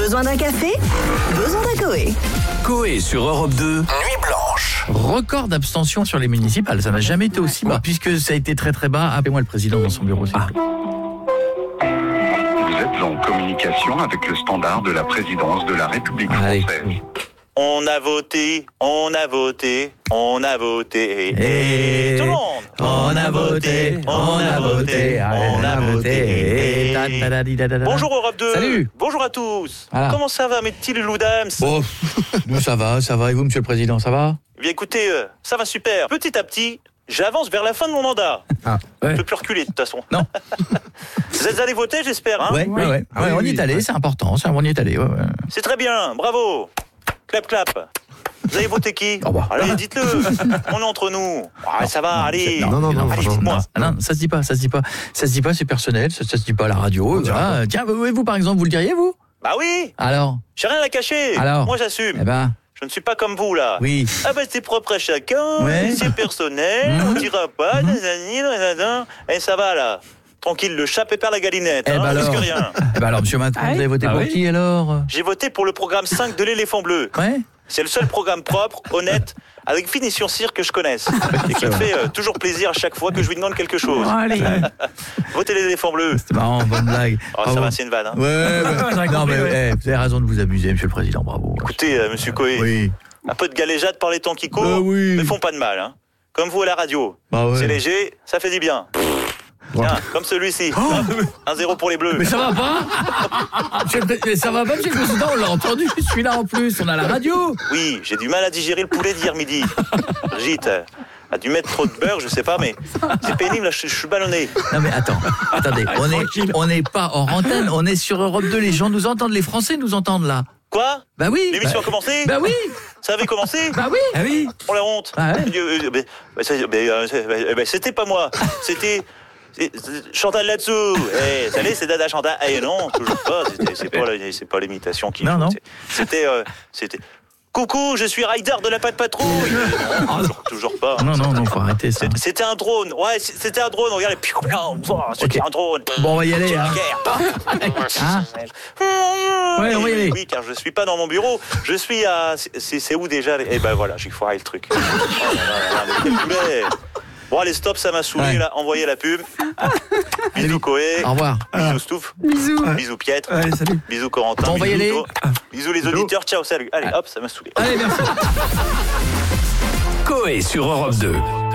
Besoin d'un café? Besoin d'un Coé. Coé sur Europe 2, Nuit Blanche. Record d'abstention sur les municipales, ça n'a jamais été aussi bas. Puisque ça a été très très bas, appelez-moi le président dans son bureau. Vous êtes en communication avec le standard de la présidence de la République Allez. française. On a voté, on a voté, on a voté. Et Tout le monde. on a voté, on a voté, on a voté. Bonjour Europe 2. Salut. Bonjour à tous. Voilà. Comment ça va mes petits loulous d'âmes? Bon, nous ça va. Et vous, monsieur le président, ça va? Eh bien écoutez, ça va super. Petit à petit, j'avance vers la fin de mon mandat. Ah, Je ouais. peux plus reculer de toute façon. Non. Vous êtes allés voter, j'espère, hein? Ouais, on y est allé, c'est important, on y est allé. Ouais. C'est très bien, bravo. Clap, clap. Vous avez voté qui? Oh bah. Allez, dites-le. On est entre nous. Ah, ça va, allez. Non, Allez, dites-moi. Non, ça se dit pas, ça se dit pas, c'est personnel, ça se dit pas à la radio. Voilà. Tiens, vous par exemple, vous le diriez vous? Bah oui, Alors, j'ai rien à cacher. Alors Moi j'assume. eh ben, Je ne suis pas comme vous là. oui. Ah bah c'est propre à chacun, Ouais. c'est personnel, on dira pas, et ça va là. Tranquille, le chat pépère la galinette, Eh ben plus alors. que rien. Eh ben alors, monsieur Macron, vous avez voté pour qui alors? J'ai voté pour le programme 5 de l'éléphant bleu. Ouais. C'est le seul programme propre, honnête, avec finition cire que je connaisse. Et qui me fait toujours plaisir à chaque fois que je lui demande quelque chose. Allez. Votez l'éléphant bleu. C'est marrant, bonne blague. Oh, ça va, c'est une vanne. Hein. Ouais, non mais vous avez raison de vous amuser, monsieur le président, bravo. Écoutez, monsieur Coé, Oui. un peu de galéjade par les temps qui courent, Bah oui. ne font pas de mal. Hein. Comme vous à la radio. Bah ouais. C'est léger, ça fait du bien. Tiens, comme celui-ci. 1-0 pour les Bleus. Mais ça va pas? Mais ça va pas, monsieur le président, on l'a entendu, celui-là en plus, on a la radio. Oui, j'ai du mal à digérer le poulet d'hier midi. Brigitte a dû mettre trop de beurre, je sais pas, mais c'est pénible, là, je suis ballonné. Non mais attendez, on n'est pas hors antenne, on est sur Europe 2, les gens nous entendent, les Français nous entendent là. Quoi? Bah oui. L'émission a commencé? Bah oui. Ça avait commencé? Bah oui. Ah oui. On la honte. Ah ouais. C'était pas moi. C'était Chantal là-dessous. Salut, c'est Dada Chantal. Non, toujours pas. C'est pas l'imitation qui. Non. C'était. Coucou, je suis Ryder de la Patte Patrouille. Non, toujours pas. Non, faut arrêter ça. C'était un drone. Ouais, c'était un drone. Regardez. C'était un drone. Bon, on va y aller, hein. Hein? Ouais, on va y aller. Oui, car je suis pas dans mon bureau. Je suis à. C'est où déjà? Eh ben voilà, j'ai foiré le truc. Bon, allez, stop, ça m'a saoulé, Ouais. là. Envoyez la pub. Bisous, Coé. Au revoir. Bisous, Stouff. Bisous, Pietre. Allez, salut. Bisous, Corentin. Bon, on va y Bisous, aller. Tho. Bisous, les auditeurs. Ciao, salut. Allez, hop, ça m'a saoulé. Allez, merci. Coé sur Europe 2.